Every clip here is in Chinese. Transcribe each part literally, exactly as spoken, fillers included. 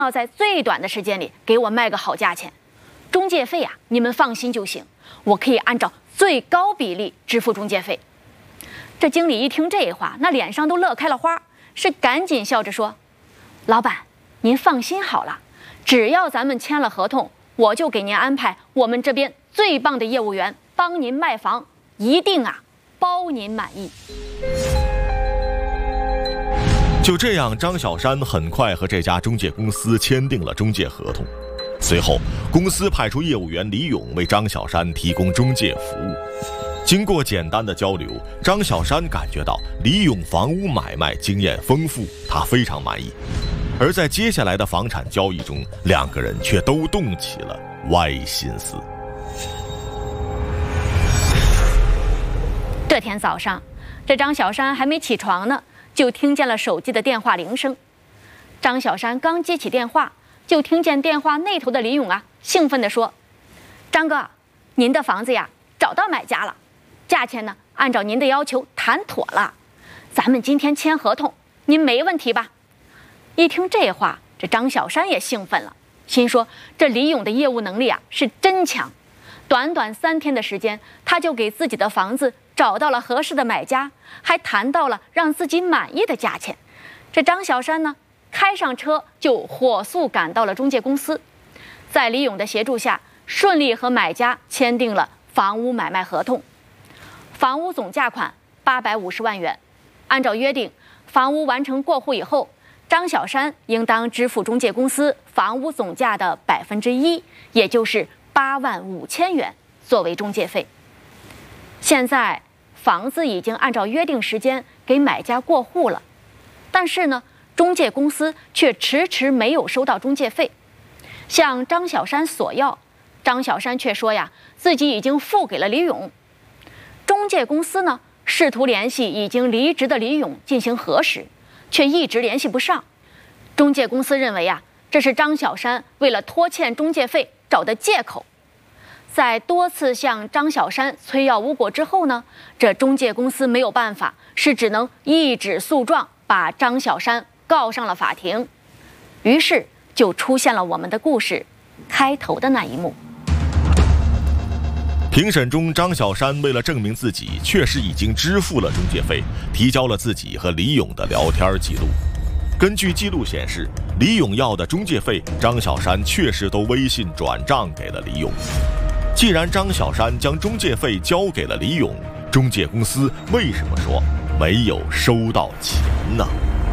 要在最短的时间里给我卖个好价钱。中介费啊，你们放心就行，我可以按照最高比例支付中介费。这经理一听这话，那脸上都乐开了花，是赶紧笑着说：“老板，您放心好了，只要咱们签了合同，我就给您安排我们这边最棒的业务员帮您卖房，一定啊包您满意。” 就这样，张小山很快和这家中介公司签订了中介合同。随后，公司派出业务员李勇为张小山提供中介服务。经过简单的交流，张小山感觉到李勇房屋买卖经验丰富，他非常满意。而在接下来的房产交易中，两个人却都动起了歪心思。 这天早上，这张小山还没起床呢，就听见了手机的电话铃声。张小山刚接起电话，就听见电话那头的李勇啊，兴奋地说：“张哥，您的房子呀，找到买家了，价钱呢，按照您的要求谈妥了，咱们今天签合同，您没问题吧？”一听这话，这张小山也兴奋了，心说这李勇的业务能力啊是真强，短短三天的时间，他就给自己的房子找到了合适的买家，还谈到了让自己满意的价钱。这张小山呢，开上车就火速赶到了中介公司，在李勇的协助下，顺利和买家签订了房屋买卖合同。房屋总价款八百五十万元，按照约定，房屋完成过户以后，张小山应当支付中介公司房屋总价的百分之一，也就是八万五千元作为中介费。现在房子已经按照约定时间给买家过户了，但是呢，中介公司却迟迟没有收到中介费，向张小山索要，张小山却说呀，自己已经付给了李勇。中介公司呢，试图联系已经离职的李勇进行核实，却一直联系不上。中介公司认为呀，这是张小山为了拖欠中介费找的借口。在多次向张小山催要无果之后呢，这中介公司没有办法，是只能一纸诉状把张小山告上了法庭。于是就出现了我们的故事开头的那一幕。 庭审中，张小山为了证明自己确实已经支付了中介费，提交了自己和李勇的聊天记录。根据记录显示，李勇要的中介费，张小山确实都微信转账给了李勇。既然张小山将中介费交给了李勇，中介公司为什么说没有收到钱呢？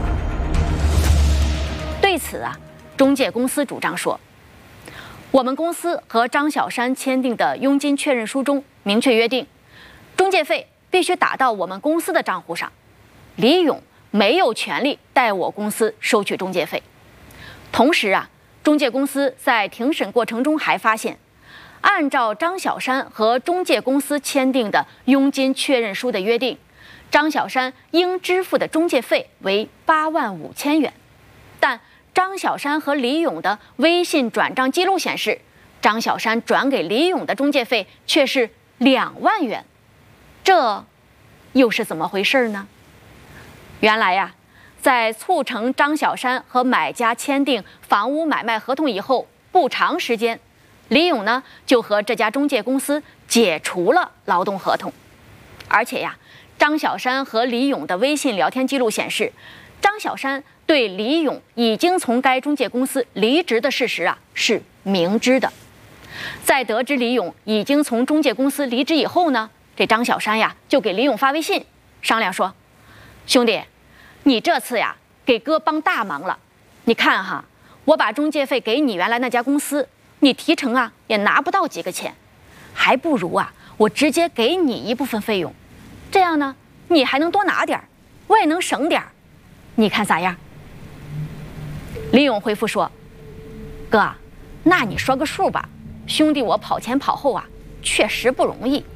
对此啊，中介公司主张说，我们公司和张小山签订的佣金确认书中明确约定，中介费必须打到我们公司的账户上，李勇没有权利代我公司收取中介费。同时啊，中介公司在庭审过程中还发现，按照张小山和中介公司签订的佣金确认书的约定，张小山应支付的中介费为八万五千元，但张小山和李勇的微信转账记录显示，张小山转给李勇的中介费却是两万元，这又是怎么回事呢？原来呀，在促成张小山和买家签订房屋买卖合同以后不长时间，李勇呢就和这家中介公司解除了劳动合同。而且呀，张小山和李勇的微信聊天记录显示，张小山对李勇已经从该中介公司离职的事实啊是明知的。在得知李勇已经从中介公司离职以后呢，这张小山呀就给李勇发微信商量说，兄弟，你这次呀给哥帮大忙了，你看哈，我把中介费给你原来那家公司，你提成啊也拿不到几个钱，还不如啊我直接给你一部分费用，这样呢你还能多拿点，我也能省点，你看咋样？李勇回复说，哥，那你说个数吧，兄弟我跑前跑后啊确实不容易。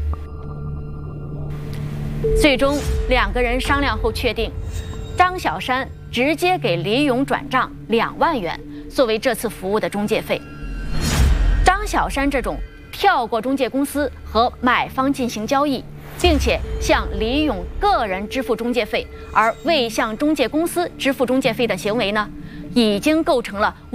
最终两个人商量后确定，张小山直接给李勇转账两万元作为这次服务的中介费。张小山这种跳过中介公司和买方进行交易，并且向李勇个人支付中介费而未向中介公司支付中介费的行为呢， 已经构成了